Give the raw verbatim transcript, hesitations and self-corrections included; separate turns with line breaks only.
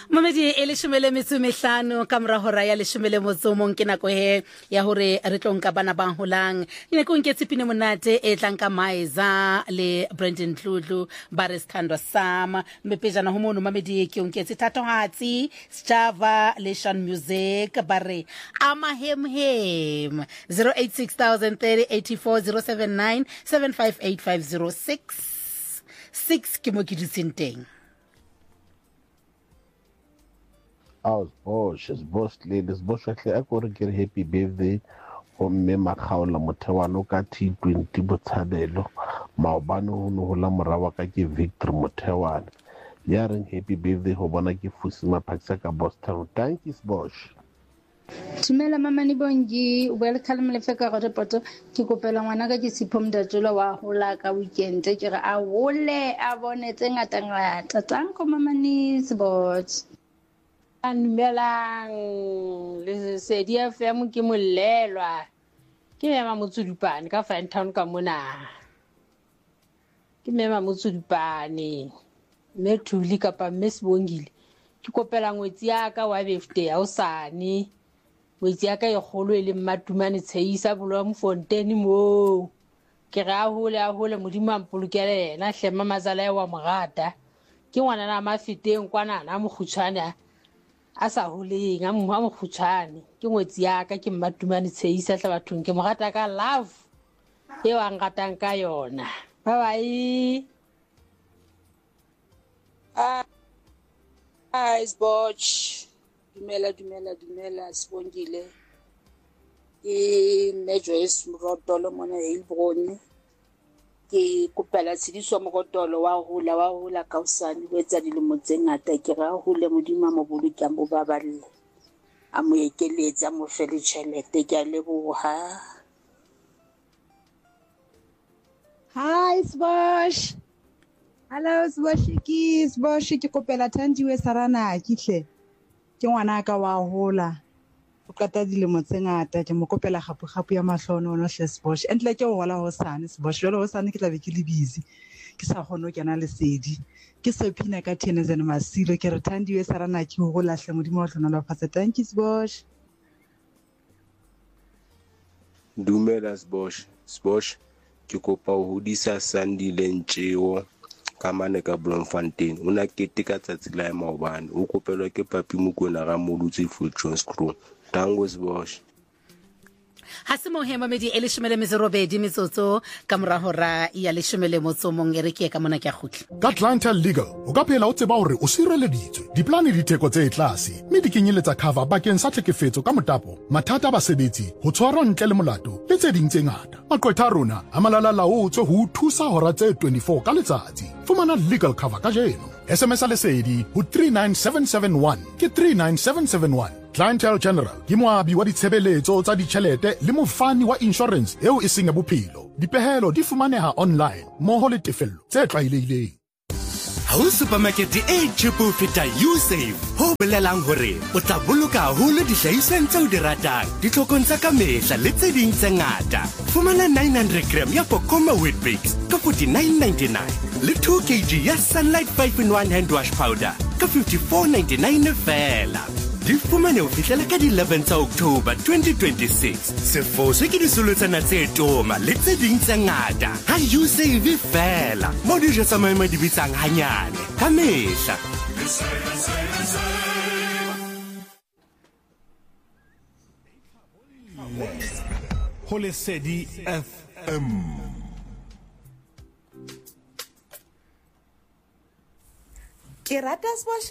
Mamedi e leshomele metso mehlano ka mora hora ya leshomele motso mong ke nako he ya hore re tlo nka bana ba holang ine ko nke tsipine monate e tlang ka Maiza le Brandon Dludlu ba re Sithandwa Sama mepejana ho mono Mamedi ke nke tsithatho hatsi Sjava le Shan Music ba re ama hem hem zero eight six thousand thirty eighty-four zero seven nine seven five eight five zero six six ke mo ke ditsenteng.
Aus Bosch, es Bosch ladies, Bosch actually I could get happy birthday on me Makaola Motewano ka T twenty Botsadelo, Maubano no Hula Morawa ki Victor Motewan. Yaring happy birthday Hobana ki Fusima Paxaka Boston. Thank you, Bosch.
Tumela mama ni bongi welcome le feka go repoto ke kopela ngwana ka ke sipom datlola wa hola ka weekend ke re a hole a bonetse ngata ngata tsanko mama ni sport
Dumelang le se di F M ke molelwa ke mema motsudupane ka Fine Town ka mona ke mema motsudupane me thuli kapa Miss Bongile ke kopela ngwetsi ya ka wa birthday ya usane ngwetsi ya ka e kgolo e le Matumane Tsheisa Bolwa Mfontaine mo ke ra hole a hole modimo a mpolokele yena hlema mazala ya wa mogata ke ngwana na mafeteng kwana na mogutshwana asa holeng a mo mo khutshane ke ngwetsi ya ka ke Matumane Tsheisa tla bathong ke mogata ka love e wa ngatang ka yona bye bye.
ah ah Bosch dumela dumela dumela Sibongile ke Mejoyce Mrotolo mona e Ilbron ke kopela tshediso mogotolo wa hula wa hula ka usane wetsa dilemo tse ngata ke ra hule modimo mo boloka mo baballe a mo ekeletsa mo fele tšhelete ke a leboha.
Hi Bosch. Hello Bosch ke Bosch ke kopela Thandiwe Sarana kihle ke ngwana ka wa hola o kata dilemo tse ngata ke mo kopela gapu gapu ya mahlono no hle Bosch entle ke o wala ho sane Bosch jalo ho sane ke tla be ke le busy ke sa kgone ke na le sedi ke Sophina ka Thenezene Masilo ke re Thandiwe Sarana ke ho lahle modimo wa hlona la fatsa. Thank you Bosch.
Dumela Bosch Bosch ke kopa ho hodisa Sandile Ntjeo ka mane ka Bloemfontein una kete ka tsatsi la maobane o kopelwa ke Papi Mokona ga Molutse Full John Screw. Tangos Bosch.
Hasimo he Mamedi e leshomele mezorobedi metsotso ka mora hora ya leshomele motso mong e re ke ka mona ke a khutla
ka Clientele Legal o ka phela o tseba hore o sireleditswe diplane di theko tse tlase mme di kenyeletsa cover bakeng sa tlhekefetso ka motapo mathata a basebetsi ho tshwarwa ntle le molato le tse ding tse ngata maqwetha rona a malala laotswe ho thusa hora tse twenty-four ka letsatsi fumana legal cover ka jeno S M S a lesedi ho three nine seven seven one ke three nine seven seven one. Clientele General ke moabi wa ditshebeletso tsa ditjhelete le mofani wa insurance eo e seng ya bophelo dipehelo di fumaneha online moho le tefello tse tlwaelehileng.
Ha o supermarket e cheap ho feta Usave ho bolelang hore o tla boloka haholo dihlahisweng tse o di ratang ditlhokong tsa ka mehla le tse ding tse ngata fumana nine hundred gram ya Pokoma Weetbix ka forty-nine ninety-nine le two kilograms ya Sunlight five in one hand wash powder ka fifty-four ninety-nine fela di fumane o fihlela ka di eleven tsa October twenty twenty-six sefoswe ke disolotsana tse toma le tse ding tse ngata ha Usave fela mo di jesa maema di bitsang hanyane ka mehla.
Ho Lesedi F M
ke rata Bosch